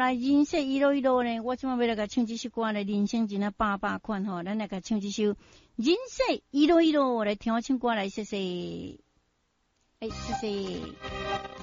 人生一路一路呢，我今晚要来甲唱这首歌呢，人生真啊百百款吼，咱来甲唱这首人生一路一路来听我唱歌来，谢谢，谢谢。